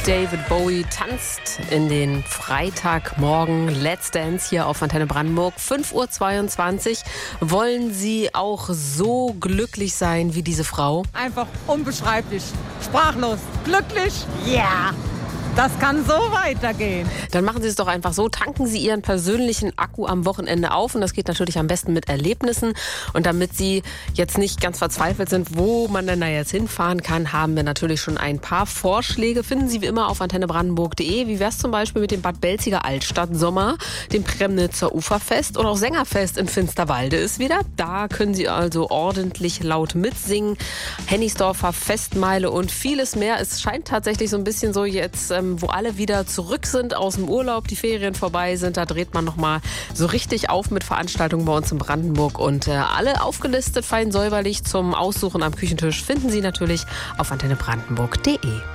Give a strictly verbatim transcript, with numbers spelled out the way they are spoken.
David Bowie tanzt in den Freitagmorgen Let's Dance hier auf Antenne Brandenburg. fünf Uhr zweiundzwanzig. Wollen Sie auch so glücklich sein wie diese Frau? Einfach unbeschreiblich, sprachlos, glücklich, ja. Yeah. Das kann so weitergehen. Dann machen Sie es doch einfach so. Tanken Sie Ihren persönlichen Akku am Wochenende auf. Und das geht natürlich am besten mit Erlebnissen. Und damit Sie jetzt nicht ganz verzweifelt sind, wo man denn da jetzt hinfahren kann, haben wir natürlich schon ein paar Vorschläge. Finden Sie wie immer auf antenne brandenburg punkt de. Wie wäre es zum Beispiel mit dem Bad Belziger Altstadtsommer, dem Premnitzer Uferfest und auch Sängerfest in Finsterwalde ist wieder. Da können Sie also ordentlich laut mitsingen. Hennigsdorfer Festmeile und vieles mehr. Es scheint tatsächlich so ein bisschen so jetzt, wo alle wieder zurück sind aus dem Urlaub, die Ferien vorbei sind, da dreht man nochmal so richtig auf mit Veranstaltungen bei uns in Brandenburg. Und äh, alle aufgelistet, fein säuberlich zum Aussuchen am Küchentisch finden Sie natürlich auf antenne brandenburg punkt de.